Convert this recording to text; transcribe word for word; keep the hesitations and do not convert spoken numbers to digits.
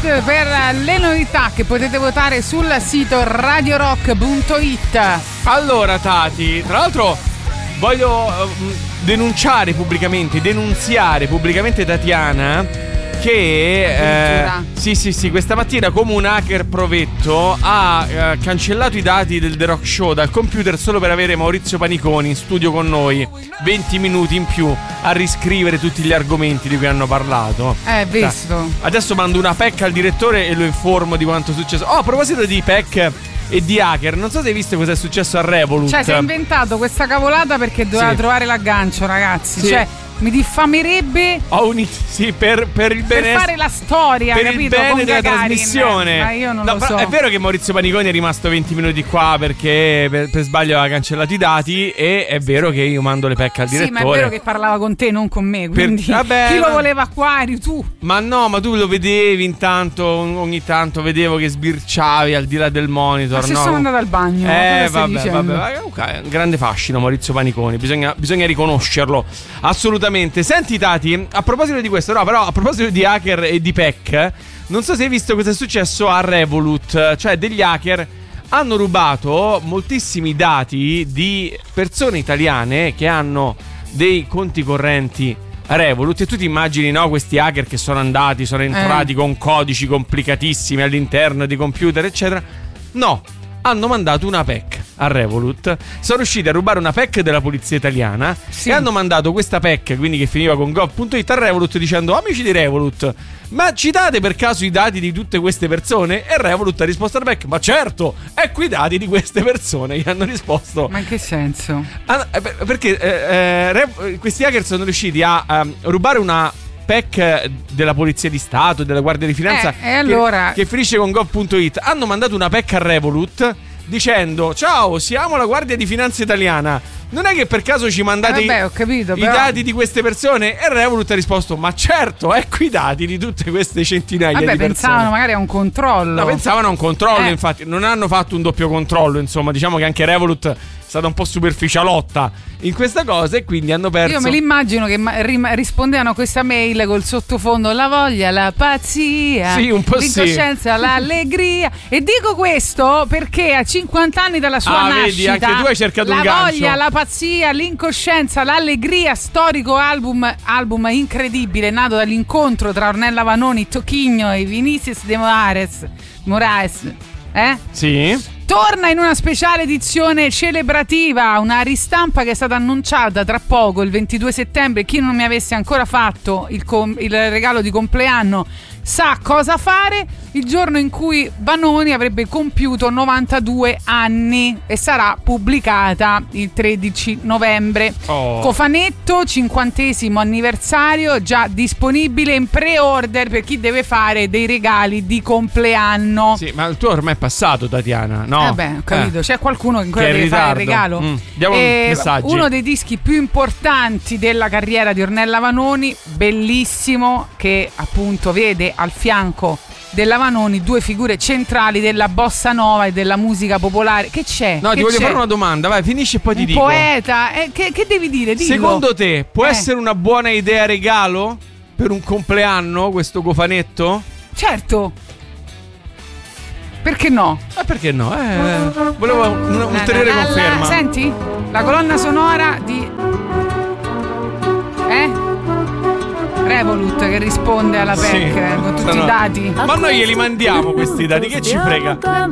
per le novità che potete votare sul sito radio rock punto it. Allora Tati, tra l'altro voglio uh, denunciare pubblicamente, denunziare pubblicamente Tatiana che eh, sì sì sì questa mattina come un hacker provetto ha eh, cancellato i dati del The Rock Show dal computer solo per avere Maurizio Paniconi in studio con noi venti minuti in più a riscrivere tutti gli argomenti di cui hanno parlato. Eh, visto. Adesso mando una P E C al direttore e lo informo di quanto è successo. Oh, a proposito di P E C e di hacker, non so se hai visto cosa è successo a Revolut. Cioè si è inventato questa cavolata perché doveva sì. trovare l'aggancio, ragazzi. Sì. Cioè mi diffamerebbe Ho un... sì, per, per il bene per fare la storia, per capito? il bene con della Gagarin. trasmissione. Ma io non no, lo so. È vero che Maurizio Paniconi è rimasto venti minuti qua perché per, per sbaglio aveva cancellato i dati. E è vero che io mando le P E C al direttore. Sì, ma è vero che parlava con te, non con me. Quindi per... Vabbè, chi ma... lo voleva qua eri tu. Ma no, ma tu lo vedevi intanto. Ogni tanto vedevo che sbirciavi al di là del monitor. Ma se no? sono andata al bagno. Eh vabbè, vabbè, vabbè. Okay, un grande fascino Maurizio Paniconi. Bisogna, bisogna riconoscerlo. Assolutamente. Senti Tati, a proposito di questo, no, però a proposito di hacker e di P E C, non so se hai visto cosa è successo a Revolut. Cioè degli hacker hanno rubato moltissimi dati di persone italiane che hanno dei conti correnti a Revolut. E tu ti immagini, no, questi hacker che sono andati, sono entrati eh. con codici complicatissimi all'interno di computer eccetera. No, hanno mandato una P E C a Revolut. Sono riusciti a rubare una P E C della polizia italiana, sì. E hanno mandato questa P E C, quindi che finiva con gov punto it, a Revolut dicendo: amici di Revolut, ma ci date per caso i dati di tutte queste persone? E Revolut ha risposto alla P E C: ma certo, ecco i dati di queste persone. Gli hanno risposto. Ma in che senso? Ah, perché eh, eh, Re- questi hacker sono riusciti a um, rubare una P E C della Polizia di Stato, della Guardia di Finanza, eh, e allora... che, che finisce con gov punto it. Hanno mandato una P E C a Revolut dicendo: ciao, siamo la Guardia di Finanza italiana, non è che per caso ci mandate eh vabbè, ho capito, i però... dati di queste persone? E Revolut ha risposto: ma certo, ecco i dati di tutte queste centinaia vabbè, di persone. pensavano magari a un controllo. No, pensavano a un controllo, eh. infatti non hanno fatto un doppio controllo. Insomma, diciamo che anche Revolut è stata un po' superficialotta in questa cosa e quindi hanno perso. Io me l'immagino che ma- rim- rispondevano a questa mail col sottofondo: la voglia, la pazzia, sì, un po' l'incoscienza, sì. l'allegria. E dico questo perché a cinquanta anni dalla sua ah, nascita, vedi, anche tu hai cercato la un gancio. voglia, la pazzia, l'incoscienza, l'allegria, storico album, album incredibile nato dall'incontro tra Ornella Vanoni, Tocchigno e Vinicius de Moraes. Moraes, eh? Sì. Torna in una speciale edizione celebrativa, una ristampa che è stata annunciata tra poco, il ventidue settembre. Chi non mi avesse ancora fatto il, com- il regalo di compleanno sa cosa fare. Il giorno in cui Vanoni avrebbe compiuto novantadue anni e sarà pubblicata il tredici novembre. Oh. Cofanetto, cinquantesimo anniversario, già disponibile in pre-order per chi deve fare dei regali di compleanno. Sì, ma il tuo ormai è passato, Tatiana, no? Vabbè, ho capito, eh. C'è qualcuno che ancora che deve ritardo. fare il regalo. Mm. Diamo eh, messaggi. Uno dei dischi più importanti della carriera di Ornella Vanoni, bellissimo, che appunto vede al fianco della Vanoni due figure centrali della bossa nova e della musica popolare. Che c'è? No, che ti voglio c'è? fare una domanda, vai, finisci e poi ti un dico. Poeta, eh, che, che devi dire? Dillo. Secondo te può eh. essere una buona idea regalo per un compleanno questo cofanetto? Certo. Perché no? Eh, perché no? Eh, volevo un'ulteriore la, la, la, conferma. Senti? La colonna sonora di Eh? Revolut che risponde alla P E C, sì, con tutti no. i dati. Ma noi glieli mandiamo questi dati, che ci frega?